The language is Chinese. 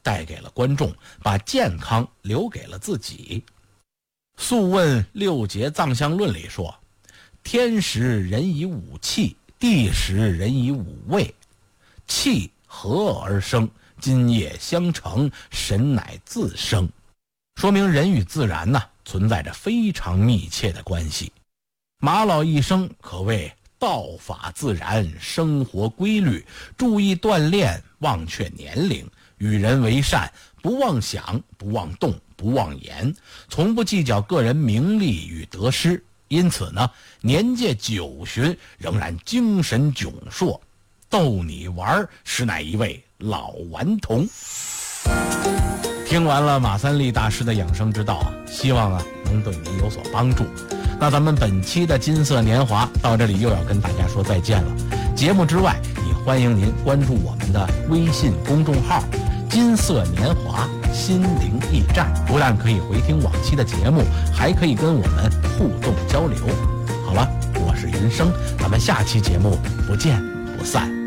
带给了观众，把健康留给了自己。素问六节藏象论里说，天时人以五气，地时人以五味，气合而生，津液相承，神乃自生。说明人与自然存在着非常密切的关系。马老一生可谓道法自然，生活规律，注意锻炼，忘却年龄，与人为善，不妄想，不妄动，不妄言，从不计较个人名利与得失。因此年届90旬，仍然精神炯硕，逗你玩，实乃一位老顽童。听完了马三立大师的养生之道希望能对您有所帮助。那咱们本期的金色年华到这里又要跟大家说再见了。节目之外，也欢迎您关注我们的微信公众号金色年华心灵驿站，不但可以回听往期的节目，还可以跟我们互动交流。好了，我是云生，咱们下期节目不见不散。